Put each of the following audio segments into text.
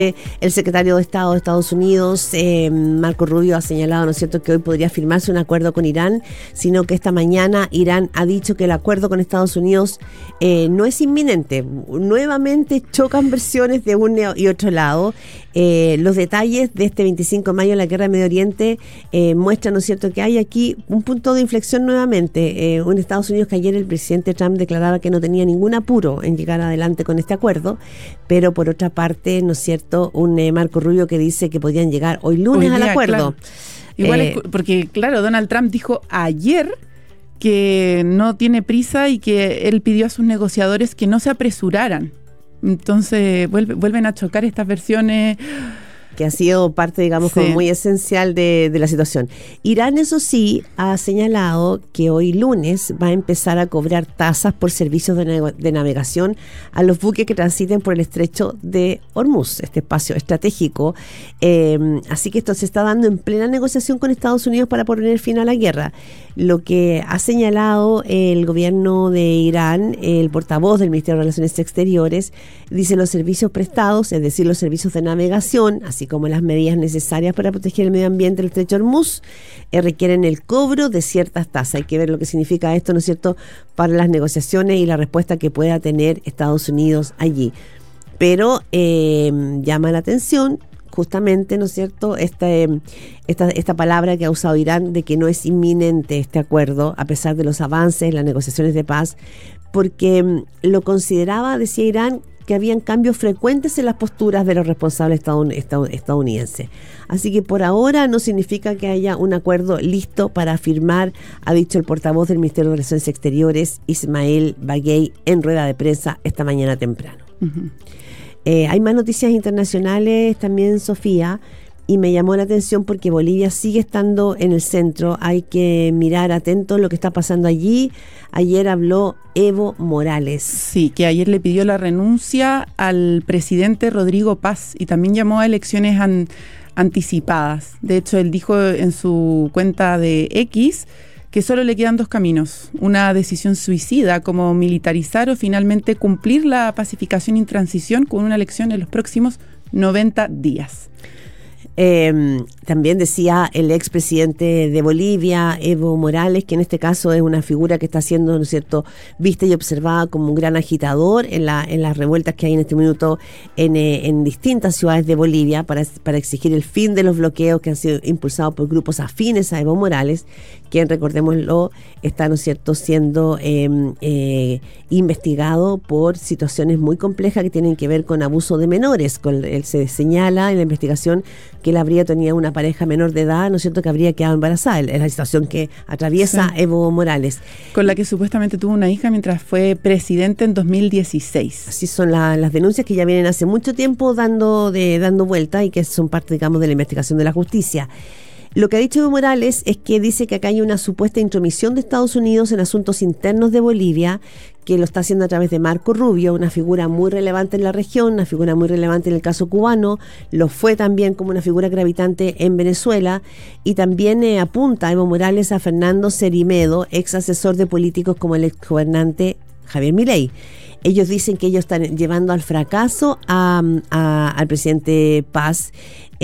El secretario de Estado de Estados Unidos, Marco Rubio, ha señalado, ¿no es cierto?, que hoy podría firmarse un acuerdo con Irán, sino que esta mañana Irán ha dicho que el acuerdo con Estados Unidos no es inminente. Nuevamente chocan versiones de un y otro lado. Los detalles de este 25 de mayo en la guerra de Medio Oriente muestran, ¿no es cierto?, que hay aquí un punto de inflexión nuevamente. Un Estados Unidos que ayer el presidente Trump declaraba que no tenía ningún apuro en llegar adelante con este acuerdo, pero por otra parte, ¿no es cierto?, un Marco Rubio que dice que podían llegar hoy lunes al acuerdo. Claro. Igual porque, claro, Donald Trump dijo ayer que no tiene prisa y que él pidió a sus negociadores que no se apresuraran. Entonces vuelven a chocar estas versiones. Que ha sido parte, digamos, como muy esencial de la situación. Irán, eso sí, ha señalado que hoy lunes va a empezar a cobrar tasas por servicios de navegación a los buques que transiten por el estrecho de Hormuz, este espacio estratégico. Así que esto se está dando en plena negociación con Estados Unidos para poner fin a la guerra. Lo que ha señalado el gobierno de Irán, el portavoz del Ministerio de Relaciones Exteriores, dice los servicios prestados, es decir, los servicios de navegación, así como las medidas necesarias para proteger el medio ambiente del estrecho de Hormuz, requieren el cobro de ciertas tasas. Hay que ver lo que significa esto, ¿no es cierto?, para las negociaciones y la respuesta que pueda tener Estados Unidos allí. Pero llama la atención justamente, ¿no es cierto?, esta palabra que ha usado Irán de que no es inminente este acuerdo, a pesar de los avances en las negociaciones de paz, porque lo consideraba, decía Irán, que habían cambios frecuentes en las posturas de los responsables estadounidenses. Así que por ahora no significa que haya un acuerdo listo para firmar, ha dicho el portavoz del Ministerio de Relaciones Exteriores, Ismail Baghei, en rueda de prensa esta mañana temprano. Uh-huh. Hay más noticias internacionales también, Sofía, y me llamó la atención porque Bolivia sigue estando en el centro. Hay que mirar atento lo que está pasando allí. Ayer habló Evo Morales. Sí, que ayer le pidió la renuncia al presidente Rodrigo Paz y también llamó a elecciones anticipadas. De hecho, él dijo en su cuenta de X que solo le quedan dos caminos: una decisión suicida como militarizar o finalmente cumplir la pacificación y transición con una elección en los próximos 90 días. También decía el expresidente de Bolivia, Evo Morales, que en este caso es una figura que está siendo, ¿no es cierto?, vista y observada como un gran agitador en las revueltas que hay en este minuto en distintas ciudades de Bolivia para exigir el fin de los bloqueos que han sido impulsados por grupos afines a Evo Morales, quien, recordémoslo, está, ¿no es cierto?, siendo investigado por situaciones muy complejas que tienen que ver con abuso de menores. Él se señala en la investigación que él habría tenido una pareja menor de edad, ¿no es cierto?, que habría quedado embarazada. Es la situación que atraviesa Evo Morales. Con la que supuestamente tuvo una hija mientras fue presidente en 2016. Así son las denuncias que ya vienen hace mucho tiempo dando vuelta y que son parte, digamos, de la investigación de la justicia. Lo que ha dicho Evo Morales es que dice que acá hay una supuesta intromisión de Estados Unidos en asuntos internos de Bolivia, que lo está haciendo a través de Marco Rubio, una figura muy relevante en la región, una figura muy relevante en el caso cubano, lo fue también como una figura gravitante en Venezuela, y también apunta Evo Morales a Fernando Cerimedo, ex asesor de políticos como el exgobernante Javier Milei. Ellos dicen que ellos están llevando al fracaso al presidente Paz,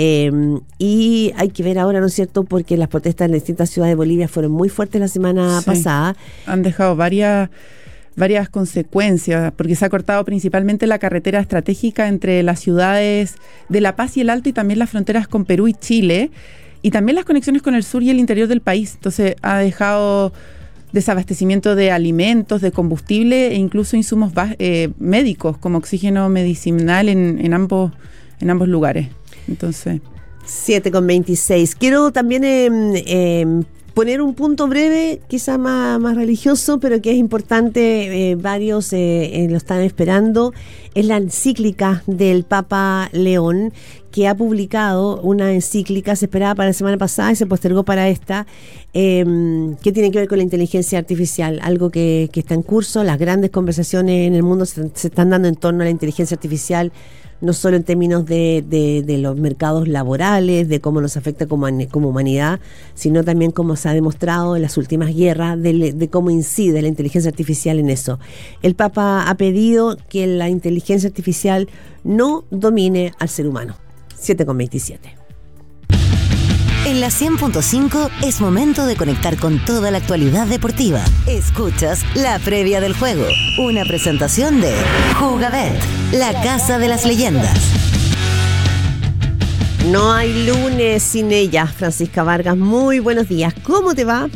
y hay que ver ahora, ¿no es cierto?, porque las protestas en distintas ciudades de Bolivia fueron muy fuertes la semana pasada. Han dejado varias consecuencias, porque se ha cortado principalmente la carretera estratégica entre las ciudades de La Paz y el Alto, y también las fronteras con Perú y Chile, y también las conexiones con el sur y el interior del país. Entonces ha dejado desabastecimiento de alimentos, de combustible e incluso insumos médicos como oxígeno medicinal en ambos lugares. Entonces, 7:26. Quiero también poner un punto breve, quizá más religioso, pero que es importante, varios lo están esperando. Es la encíclica del Papa León, que ha publicado una encíclica, se esperaba para la semana pasada y se postergó para esta, que tiene que ver con la inteligencia artificial, algo que está en curso. Las grandes conversaciones en el mundo se están dando en torno a la inteligencia artificial, no solo en términos de los mercados laborales, de cómo nos afecta como humanidad, sino también como se ha demostrado en las últimas guerras, de cómo incide la inteligencia artificial en eso. El Papa ha pedido que la inteligencia artificial no domine al ser humano. 7:27. En la 100.5 es momento de conectar con toda la actualidad deportiva. Escuchas la previa del juego, una presentación de Jugabet, la casa de las leyendas. No hay lunes sin ella. Francisca Vargas, muy buenos días. ¿Cómo te va?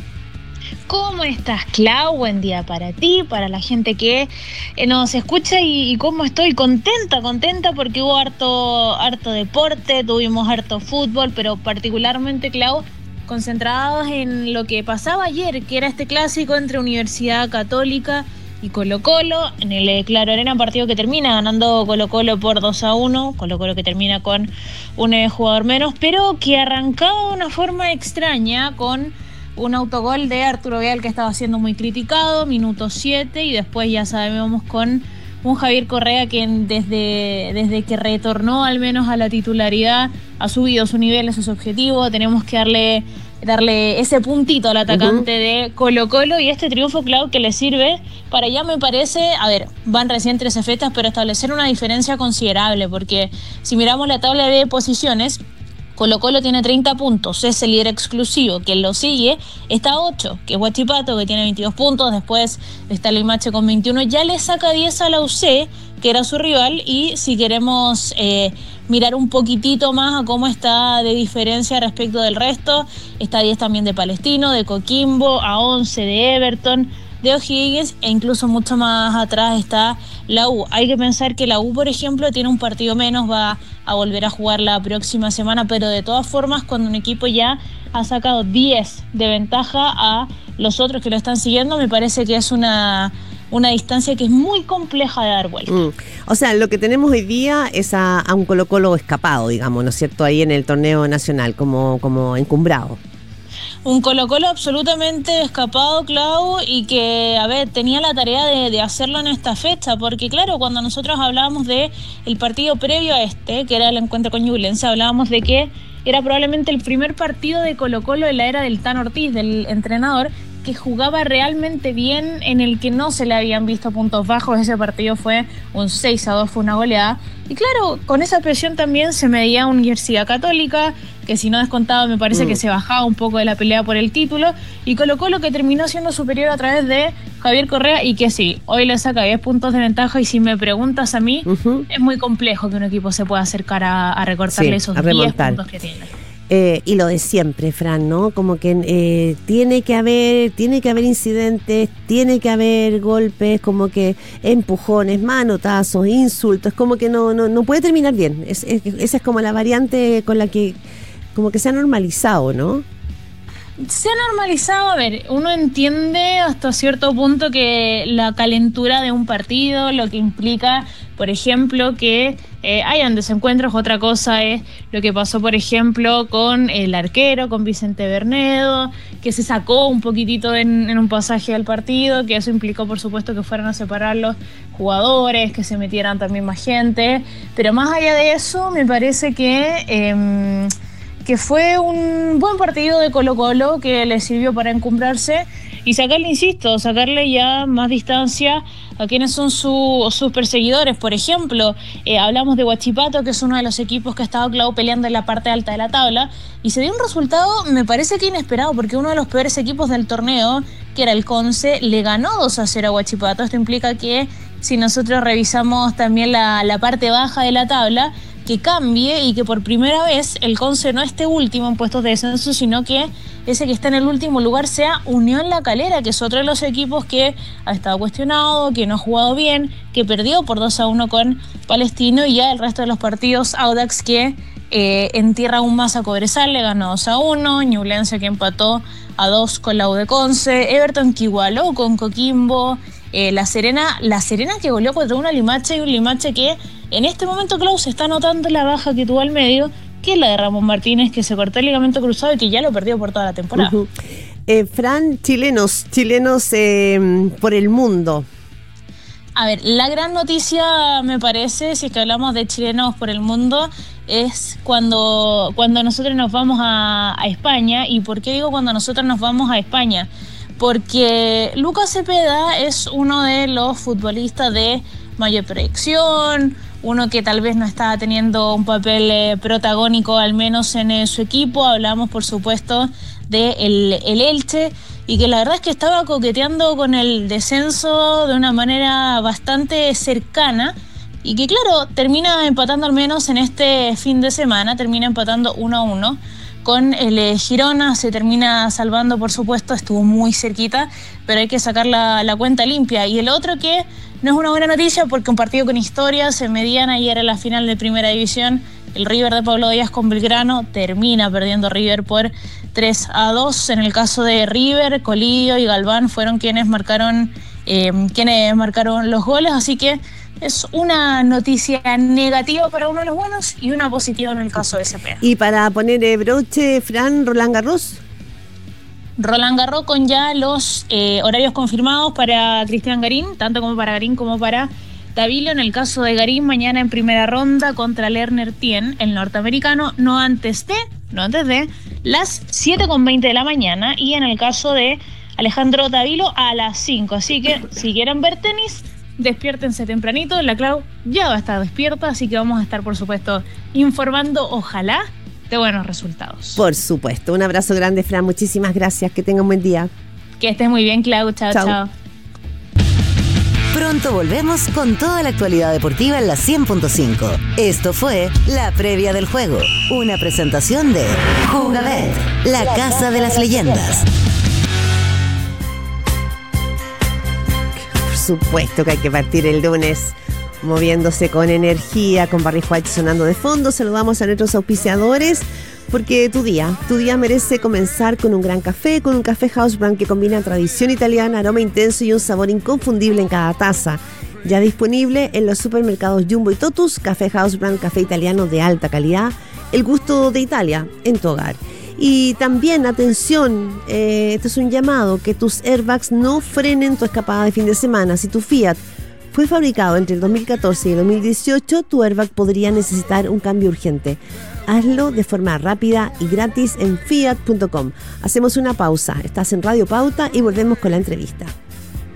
¿Cómo estás, Clau? Buen día para ti, para la gente que nos escucha y cómo estoy contenta porque hubo harto deporte, tuvimos harto fútbol, pero particularmente, Clau, concentrados en lo que pasaba ayer, que era este clásico entre Universidad Católica y Colo-Colo, en el Claro Arena, partido que termina ganando Colo-Colo por 2-1, Colo-Colo que termina con un jugador menos, pero que arrancaba de una forma extraña con un autogol de Arturo Vidal que estaba siendo muy criticado, minuto 7, y después ya sabemos con un Javier Correa que desde que retornó al menos a la titularidad ha subido su nivel, ese es su objetivo. Tenemos que darle ese puntito al atacante de Colo-Colo, y este triunfo, Clau, que le sirve para ya, me parece, van recién 13 fechas, pero establecer una diferencia considerable, porque si miramos la tabla de posiciones, Colo-Colo tiene 30 puntos, es el líder exclusivo. Quien lo sigue está a 8, que es Huachipato, que tiene 22 puntos. Después está Limache con 21. Ya le saca 10 a la UC, que era su rival. Y si queremos mirar un poquitito más a cómo está de diferencia respecto del resto, está a 10 también de Palestino, de Coquimbo, a 11 de Everton, de O'Higgins, e incluso mucho más atrás está la U. Hay que pensar que la U, por ejemplo, tiene un partido menos, va a volver a jugar la próxima semana, pero de todas formas, cuando un equipo ya ha sacado 10 de ventaja a los otros que lo están siguiendo, me parece que es una distancia que es muy compleja de dar vuelta. O sea, lo que tenemos hoy día es a un Colo-Colo escapado, digamos, ¿no es cierto?, ahí en el torneo nacional, como encumbrado. Un Colo-Colo absolutamente escapado, Clau, y que, tenía la tarea de hacerlo en esta fecha, porque claro, cuando nosotros hablábamos de el partido previo a este, que era el encuentro con Ñublense, hablábamos de que era probablemente el primer partido de Colo-Colo en la era del Tan Ortiz, del entrenador, que jugaba realmente bien, en el que no se le habían visto puntos bajos. Ese partido fue un 6-2, fue una goleada. Y claro, con esa presión también se medía Universidad Católica, que si no descontaba me parece que se bajaba un poco de la pelea por el título, y Colo-Colo que terminó siendo superior a través de Javier Correa, y que sí, hoy le saca 10 puntos de ventaja, y si me preguntas a mí, es muy complejo que un equipo se pueda acercar a recortarle esos 10 puntos que tiene. Y lo de siempre, Fran, ¿no? Como que tiene que haber incidentes, tiene que haber golpes, como que empujones, manotazos, insultos, como que no puede terminar bien. Esa es como la variante con la que como que se ha normalizado, ¿no? Se ha normalizado, uno entiende hasta cierto punto que la calentura de un partido, lo que implica, por ejemplo, que hayan desencuentros. Otra cosa es lo que pasó, por ejemplo, con el arquero, con Vicente Bernedo, que se sacó un poquitito en un pasaje del partido, que eso implicó, por supuesto, que fueran a separar los jugadores, que se metieran también más gente. Pero más allá de eso, me parece que fue un buen partido de Colo-Colo, que le sirvió para encumbrarse y sacarle ya más distancia a quienes son sus perseguidores. Por ejemplo, hablamos de Huachipato, que es uno de los equipos que ha estado, Clau, peleando en la parte alta de la tabla, y se dio un resultado, me parece que inesperado, porque uno de los peores equipos del torneo, que era el Conce, le ganó 2-0 a Huachipato. Esto implica que, si nosotros revisamos también la parte baja de la tabla, que cambie, y que por primera vez el Conce no esté último en puestos de descenso, sino que ese que está en el último lugar sea Unión La Calera, que es otro de los equipos que ha estado cuestionado, que no ha jugado bien, que perdió por 2-1 con Palestino, y ya el resto de los partidos, Audax, que entierra aún más a Cobresal, le ganó 2-1, Ñublense, que empató a 2 con la U de Conce, Everton, que igualó con Coquimbo, La Serena que goleó contra una Limache, y un Limache que En este momento, Klaus, se está notando la baja que tuvo al medio, que es la de Ramón Martínez, que se cortó el ligamento cruzado y que ya lo perdió por toda la temporada. Fran, chilenos por el mundo. A ver, la gran noticia, me parece, si es que hablamos de chilenos por el mundo, es cuando nosotros nos vamos a España. ¿Y por qué digo cuando nosotros nos vamos a España? Porque Lucas Cepeda es uno de los futbolistas de mayor proyección, uno que tal vez no está teniendo un papel protagónico, al menos en su equipo. Hablamos, por supuesto, de el Elche, y que la verdad es que estaba coqueteando con el descenso de una manera bastante cercana, y que claro, termina empatando al menos en este fin de semana, termina empatando 1-1 con el Girona, se termina salvando, por supuesto, estuvo muy cerquita, pero hay que sacar la cuenta limpia. Y el otro que no es una buena noticia, porque un partido con historia, se medían ayer en la final de Primera División, el River de Pablo Díaz con Belgrano, termina perdiendo River por 3-2. En el caso de River, Colillo y Galván fueron quienes marcaron los goles, así que es una noticia negativa para uno de los buenos y una positiva en el caso de Cepeda. Y para poner broche, Fran, Roland Garros. Roland Garros con ya los horarios confirmados para Cristian Garín, tanto como para Garín como para Tabilo. En el caso de Garín, mañana en primera ronda contra Lerner Tien, el norteamericano, no antes de las 7:20 de la mañana. Y en el caso de Alejandro Tabilo, a las 5. Así que si quieren ver tenis, despiértense tempranito. La Clau ya va a estar despierta, así que vamos a estar, por supuesto, informando, ojalá, de buenos resultados. Por supuesto. Un abrazo grande, Fran. Muchísimas gracias. Que tengan un buen día. Que estés muy bien, Clau. Chao, chao. Pronto volvemos con toda la actualidad deportiva en la 100.5. Esto fue La Previa del Juego, una presentación de Jugabet, la casa de las leyendas. Por supuesto que hay que partir el lunes moviéndose con energía, con Barry White sonando de fondo. Saludamos a nuestros auspiciadores, porque tu día merece comenzar con un gran café, con un café House Brand que combina tradición italiana, aroma intenso y un sabor inconfundible en cada taza. Ya disponible en los supermercados Jumbo y Totus. Café House Brand, café italiano de alta calidad, el gusto de Italia en tu hogar. Y también, atención, este es un llamado, que tus airbags no frenen tu escapada de fin de semana. Si tu Fiat fue fabricado entre el 2014 y el 2018, tu airbag podría necesitar un cambio urgente. Hazlo de forma rápida y gratis en fiat.com. Hacemos una pausa. Estás en Radio Pauta y volvemos con la entrevista.